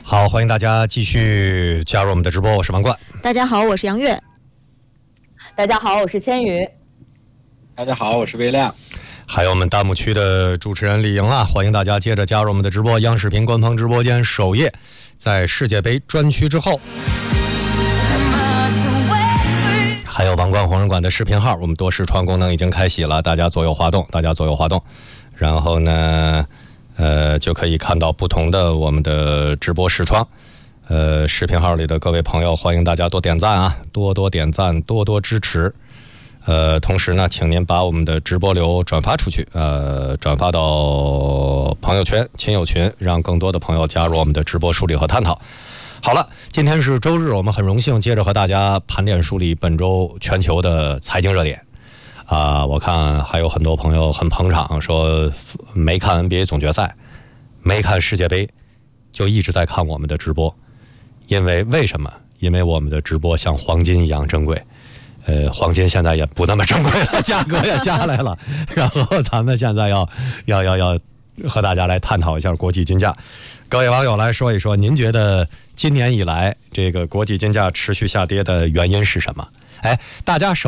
好，欢迎大家继续加入我们的直播，我是王冠。 大家好，我是杨月。 大家好，我是千羽。 大家好，我是微亮。 还有我们弹幕区的主持人李莹啊，欢迎大家接着加入我们的直播。央视频官方直播间首页，在世界杯专区之后，还有王冠红人馆的视频号，我们多视窗功能已经开启了，大家左右滑动，然后呢就可以看到不同的我们的直播视窗。视频号里的各位朋友，欢迎大家多点赞啊，多多点赞，多多支持。同时呢，请您把我们的直播流转发出去，转发到朋友圈、亲友群，让更多的朋友加入我们的直播梳理和探讨。好了，今天是周日，我们很荣幸接着和大家盘点梳理本周全球的财经热点。我看还有很多朋友很捧场，说没看 NBA 总决赛，没看世界杯，就一直在看我们的直播。为什么？因为我们的直播像黄金一样珍贵。黄金现在也不那么珍贵了，价格也下来了。然后咱们现在要和大家来探讨一下国际金价。各位网友来说一说，您觉得今年以来这个国际金价持续下跌的原因是什么？大家